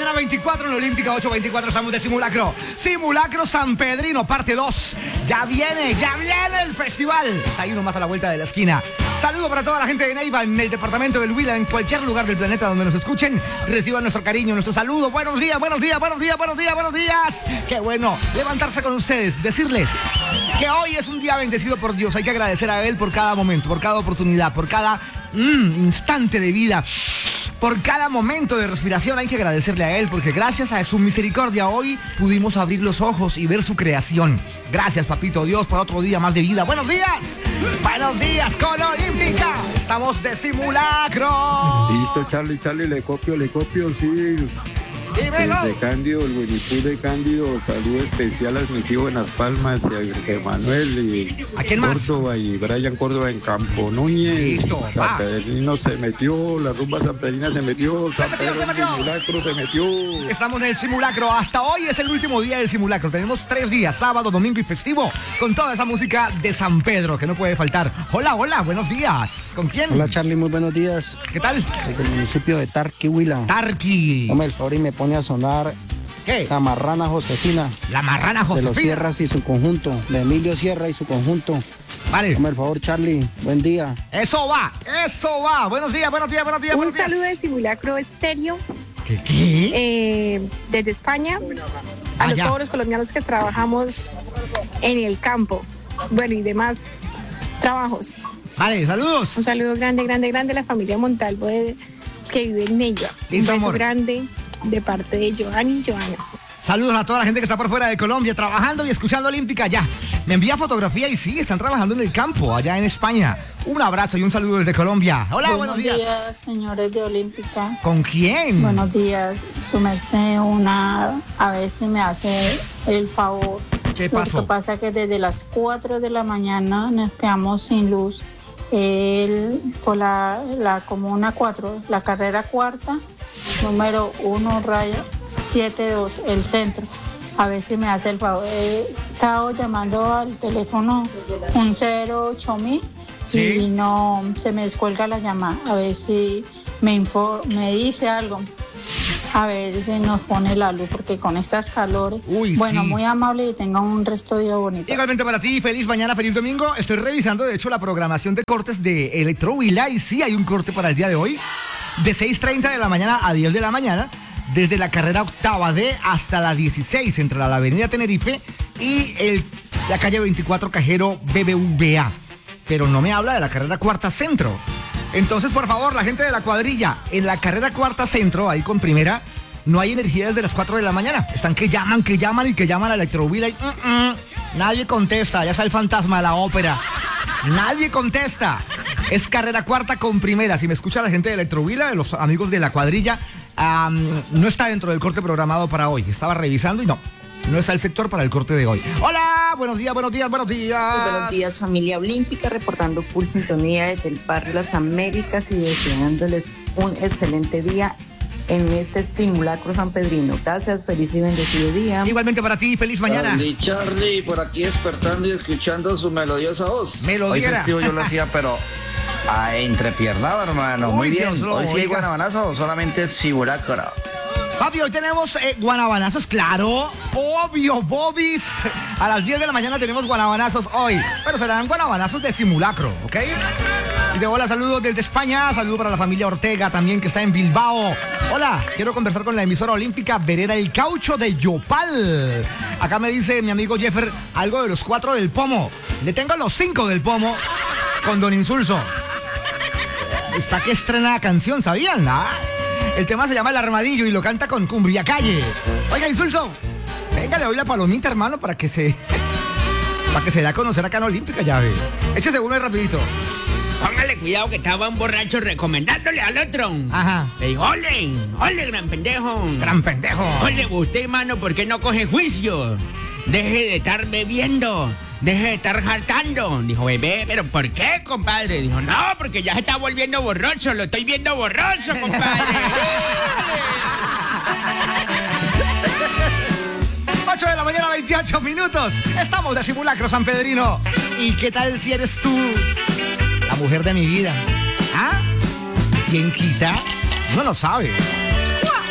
mañana, 24 en la Olímpica, 8:24, estamos de simulacro. Simulacro San Pedrino, parte 2. Ya viene el festival. Está ahí nomás a la vuelta de la esquina. Saludo para toda la gente de Neiva, en el departamento del Huila, en cualquier lugar del planeta donde nos escuchen. Reciban nuestro cariño, nuestro saludo. Buenos días. Qué bueno levantarse con ustedes, decirles que hoy es un día bendecido por Dios. Hay que agradecer a Él por cada momento, por cada oportunidad, por cada instante de vida, por cada momento de respiración. Hay que agradecerle a Él porque gracias a su misericordia hoy pudimos abrir los ojos y ver su creación. Gracias, papito Dios, por otro día más de vida. Buenos días con Olímpica. Estamos de simulacro. Listo, Charlie, le copio, sí. Dímelo. De Cándido, el Winnie Pooh de Cándido, saludo especial a mis hijos en Las Palmas, y a Manuel y ¿a quién más? Córdoba y Brian Córdoba en Campo Núñez. Listo, San Pedrino se metió, la rumba sanpedrina se metió, Se metió. simulacro se metió. Estamos en el simulacro. Hasta hoy es el último día del simulacro. Tenemos 3 días, sábado, domingo y festivo, con toda esa música de San Pedro que no puede faltar. Hola, buenos días. ¿Con quién? Hola, Charlie, muy buenos días. ¿Qué tal? Desde el municipio de Tarqui, Huila. Tarqui. Hombre, el favor y me pone a sonar ¿Qué? la marrana Josefina. La marrana De los Josefina. Sierras y su conjunto, de Emilio Sierra y su conjunto. Vale. Hombre, el favor, Charlie, buen día. Eso va. Buenos días. Un saludo de Simulacro Estéreo ¿Qué? desde España a ya. todos los colombianos que trabajamos en el campo, bueno, y demás trabajos. Vale, saludos. Un saludo grande a la familia Montalvo que vive en Neiva. Un Listo, beso amor. grande de parte de Joanny y Joana. Saludos a toda la gente que está por fuera de Colombia trabajando y escuchando Olímpica ya. Me envía fotografía y sí, están trabajando en el campo allá en España. Un abrazo y un saludo desde Colombia. Hola, buenos días. Buenos días, señores de Olímpica. ¿Con quién? Buenos días, su merced, a ver si me hace el favor. ¿Qué Lo pasó? que pasa es que desde las 4 de la mañana nos quedamos sin luz. Por la comuna 4, la carrera cuarta, número 1, raya 72, el centro. A ver si me hace el favor. He estado llamando al teléfono 108.000 ¿Sí? y no se me descuelga la llamada. A ver si me dice algo. A ver si nos pone la luz, porque con estas calores. Uy, bueno, sí. muy amable y tengan un resto de día bonito. Igualmente para ti, feliz mañana, feliz domingo. Estoy revisando, de hecho, la programación de cortes de Electro Huila y sí hay un corte para el día de hoy. De 6:30 de la mañana a 10 de la mañana, desde la carrera octava D hasta la 16, entre la avenida Tenerife y la calle 24 Cajero BBVA. Pero no me habla de la carrera cuarta centro. Entonces, por favor, la gente de la cuadrilla, en la carrera cuarta centro, ahí con primera, no hay energía desde las 4 de la mañana. Están que llaman a Electro Huila y nadie contesta. Ya está el fantasma de la ópera. Nadie contesta. Es carrera cuarta con primera. Si me escucha la gente de Electro Huila, de los amigos de la cuadrilla, no está dentro del corte programado para hoy. Estaba revisando y no está el sector para el corte de hoy. Hola, buenos días. Buenos días, familia olímpica, reportando full sintonía desde el barrio Las Américas y deseándoles un excelente día en este simulacro sanpedrino. Gracias, feliz y bendecido día. Igualmente para ti, feliz mañana. Charlie, por aquí despertando y escuchando su melodiosa voz. Melodiera. Hoy festivo yo lo hacía, pero entrepiernado, hermano. Muy bien. Dios lo Hoy sí hay oiga. guanabanazo o solamente simulacro. Papi, hoy tenemos guanabanazos, claro, obvio, bobis. A las 10 de la mañana tenemos guanabanazos hoy, pero serán guanabanazos de simulacro, ¿ok? Y de hola, saludos desde España, saludo para la familia Ortega también que está en Bilbao. Hola, quiero conversar con la emisora olímpica Vereda El Caucho de Yopal. Acá me dice mi amigo Jeffer algo de los 4 del pomo. Le tengo los 5 del pomo con Don Insulso. Está que estrena la canción, ¿sabían? El tema se llama El Armadillo y lo canta con Cumbria Calle. Oiga, Insulso, venga, le doy la palomita, hermano, para que se dé a conocer acá en Olímpica, ya ve. Échese uno ahí rapidito. Póngale cuidado que estaba un borracho recomendándole al otro. Ajá. Le dijo, ole, gran pendejo. Gran pendejo. Ole, usted, mano, ¿por qué no coge juicio? Deje de estar bebiendo. Deje de estar jaltando. Dijo, bebé, ¿pero por qué, compadre? Dijo, no, porque ya se está volviendo borroso. Lo estoy viendo borroso, compadre. 8 de la mañana, 28 minutos. Estamos de simulacro sanpedrino. ¿Y qué tal si eres tú la mujer de mi vida? ¿Ah? ¿Quién quita? No lo sabe.